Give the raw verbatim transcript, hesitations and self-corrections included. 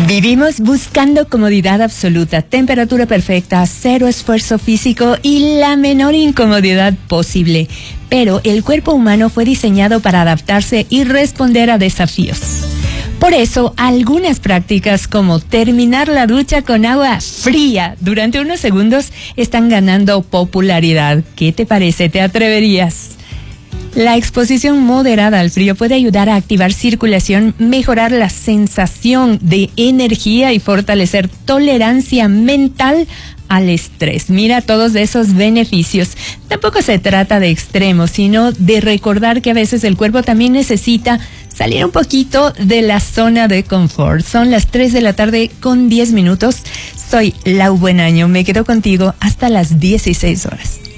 Vivimos buscando comodidad absoluta, temperatura perfecta, cero esfuerzo físico y la menor incomodidad posible. Pero el cuerpo humano fue diseñado para adaptarse y responder a desafíos. Por eso, algunas prácticas como terminar la ducha con agua fría durante unos segundos están ganando popularidad. ¿Qué te parece? ¿Te atreverías? La exposición moderada al frío puede ayudar a activar circulación, mejorar la sensación de energía y fortalecer tolerancia mental al estrés. Mira todos esos beneficios. Tampoco se trata de extremos, sino de recordar que a veces el cuerpo también necesita salir un poquito de la zona de confort. Son las tres de la tarde con diez minutos. Soy Lau Buenaño. Me quedo contigo hasta las dieciséis horas.